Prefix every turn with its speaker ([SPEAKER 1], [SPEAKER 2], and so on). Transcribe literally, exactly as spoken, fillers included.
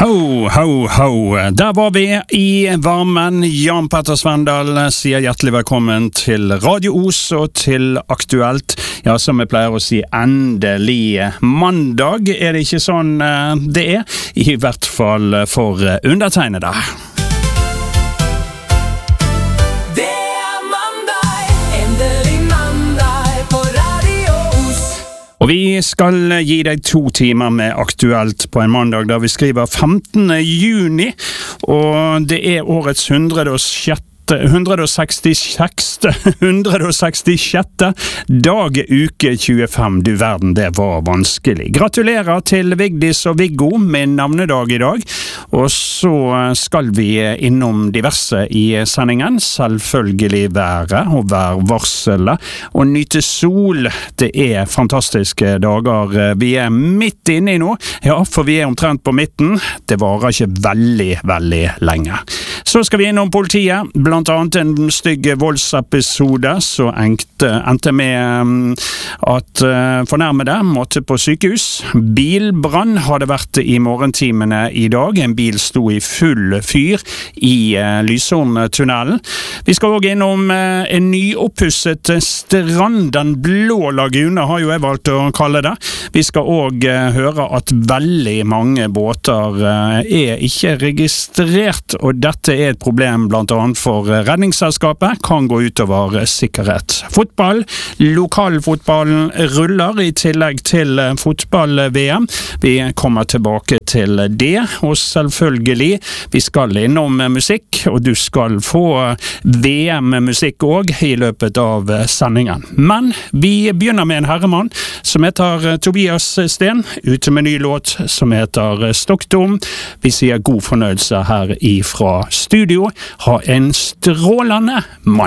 [SPEAKER 1] Ho, ho, ho. Der var vi i varmen. Jan Petter Svendal sier hjertelig velkommen til Radio Os og til Aktuelt. Ja, som jeg pleier å si, endelig mandag. Er det ikke sånn det er? I hvert fall for undertegnede. Og vi skal gi deg to timer med Aktuelt på en mandag da vi skriver femtende juni, og det er årets hundre og sjette hundre og sekstiseks hundre og sekstisjette dag uke tjuefem. Du verden, det var vanskelig. Gratulerer til Vigdis og Viggo med navnedag i dag. Og så skal vi innom diverse i sendingen. Selvfølgelig været og værvarselet. Og nyte sol. Det er fantastiske dager vi er midt inne i nå. Ja, for vi er omtrent på midten. Det varer ikke veldig, veldig lenge. Så skal vi innom politiet. Blant annet en stygg voldsepisode, så endte, endte med at uh, fornærmede måtte på sykehus. Bilbrann hadde vært i morgentimene i dag. En bil sto i full fyr i uh, Lysholm-tunnelen. Vi skal også innom uh, en nyoppusset strand, den blå lagune har jo jeg valgt å kalle det. Vi skal også uh, høre at veldig mange båter uh, er ikke registrert, og dette er et problem blant annet for redningsselskapet, kan gå utover sikkerhet. Fotball, lokalfotballen ruller i tillegg til fotball-V M. Vi kommer tilbake til det, og selvfølgelig, vi skal innom musikk, og du skal få V M-musikk også i løpet av sendingen. Men vi begynner med en herremann som heter Tobias Sten, ute med ny låt som heter Stockholm. Vi sier god fornøyelse her ifra studio. Ha en strålende mann.